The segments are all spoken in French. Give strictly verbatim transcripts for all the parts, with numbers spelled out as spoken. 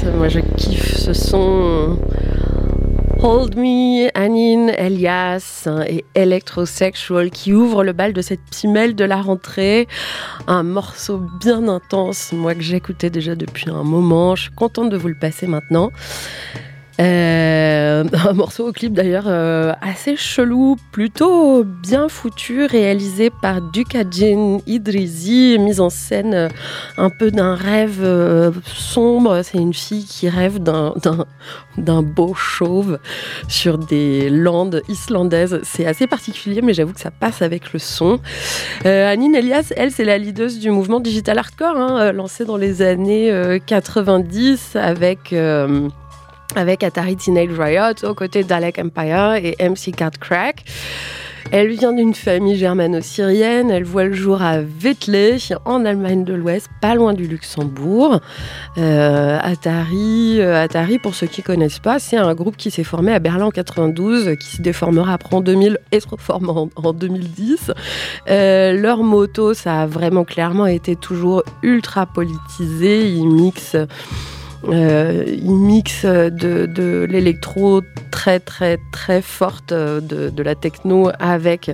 Moi, je kiffe ce son. Hold Me, Anine, Elias et Electrosexual qui ouvre le bal de cette pimelle de la rentrée. Un morceau bien intense, moi que j'écoutais déjà depuis un moment. Je suis contente de vous le passer maintenant. Euh, un morceau au clip d'ailleurs euh, assez chelou, plutôt bien foutu, réalisé par Dukadjin Idrizi, mise en scène euh, un peu d'un rêve euh, sombre. C'est une fille qui rêve d'un, d'un, d'un beau chauve sur des landes islandaises. C'est assez particulier, mais j'avoue que ça passe avec le son. Euh, Anine Elias, elle, c'est la leaduse du mouvement digital hardcore, hein, lancé dans les années euh, quatre-vingt-dix avec... Euh, avec Atari Teenage Riot, aux côtés d'Alec Empire et M C Cat Crack. Elle vient d'une famille germano-syrienne, elle voit le jour à Wetzlar, en Allemagne de l'Ouest, pas loin du Luxembourg. Euh, Atari, euh, Atari, pour ceux qui ne connaissent pas, c'est un groupe qui s'est formé à Berlin en quatre-vingt-douze, qui se déformera après en deux mille et se reforme en, en deux mille dix. Euh, leur motto, ça a vraiment clairement été toujours ultra politisé, ils mixent... Euh, il mixe de, de l'électro très très très forte, de, de la techno avec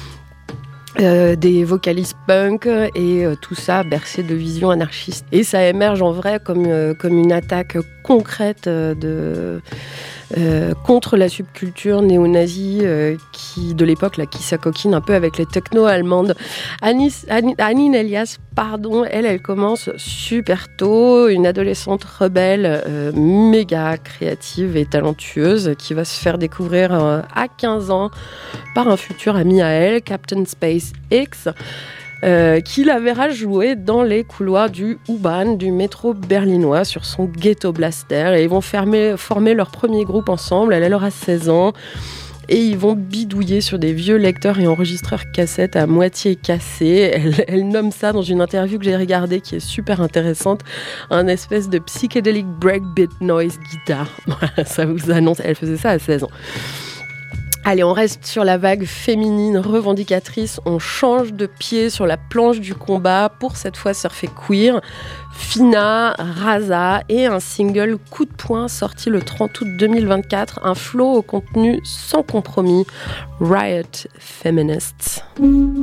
euh, des vocalistes punk et euh, tout ça bercé de visions anarchistes. Et ça émerge en vrai comme, euh, comme une attaque concrète de... Euh, contre la subculture néo-nazie euh, qui, de l'époque là, qui s'acoquine un peu avec les techno allemandes. Anis, Anine, Anine Elias, pardon, elle, elle commence super tôt, une adolescente rebelle, euh, méga créative et talentueuse, qui va se faire découvrir euh, à quinze ans par un futur ami à elle, Captain Space X. Euh, qui la verra jouer dans les couloirs du U-Bahn, du métro berlinois, sur son Ghetto Blaster. Et ils vont fermer, former leur premier groupe ensemble. Elle, elle aura seize ans. Et ils vont bidouiller sur des vieux lecteurs et enregistreurs cassettes à moitié cassés. Elle, elle nomme ça dans une interview que j'ai regardée, qui est super intéressante, un espèce de psychedelic breakbeat noise guitar. Voilà, ça vous annonce. Elle faisait ça à seize ans. Allez, on reste sur la vague féminine revendicatrice, on change de pied sur la planche du combat pour cette fois surfer queer. Fina, Raza et un single coup de poing sorti le trente août deux mille vingt-quatre, un flow au contenu sans compromis, Riot Feminists.